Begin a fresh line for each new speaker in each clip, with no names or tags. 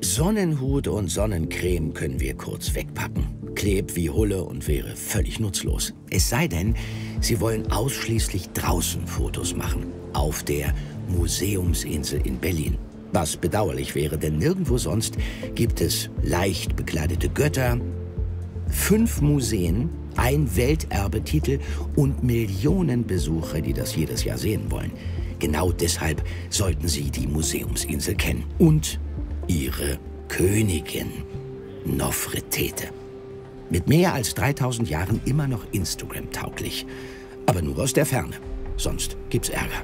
Sonnenhut und Sonnencreme können wir kurz wegpacken. Klebt wie Hulle und wäre völlig nutzlos. Es sei denn, Sie wollen ausschließlich draußen Fotos machen. Auf der Museumsinsel in Berlin. Was bedauerlich wäre, denn nirgendwo sonst gibt es leicht bekleidete Götter, 5 Museen, ein Welterbetitel und Millionen Besucher, die das jedes Jahr sehen wollen. Genau deshalb sollten Sie die Museumsinsel kennen. Und ihre Königin, Nofretete. Mit mehr als 3000 Jahren immer noch Instagram-tauglich. Aber nur aus der Ferne. Sonst gibt's Ärger.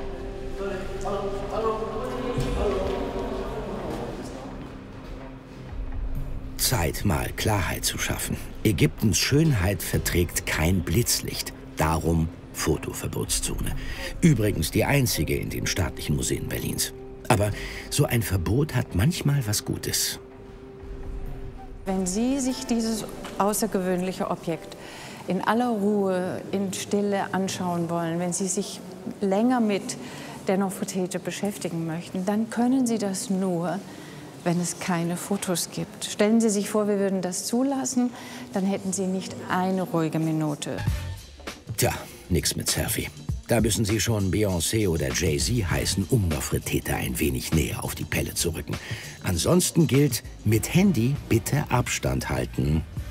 Zeit, mal Klarheit zu schaffen. Ägyptens Schönheit verträgt kein Blitzlicht. Darum Fotoverbotszone. Übrigens die einzige in den staatlichen Museen Berlins. Aber so ein Verbot hat manchmal was Gutes.
Wenn Sie sich dieses außergewöhnliche Objekt in aller Ruhe, in Stille anschauen wollen, wenn Sie sich länger mit der Nofretete beschäftigen möchten, dann können Sie das nur, wenn es keine Fotos gibt. Stellen Sie sich vor, wir würden das zulassen, dann hätten Sie nicht eine ruhige Minute.
Tja, nix mit Selfie. Da müssen Sie schon Beyoncé oder Jay-Z heißen, um Nofretete ein wenig näher auf die Pelle zu rücken. Ansonsten gilt, mit Handy bitte Abstand halten.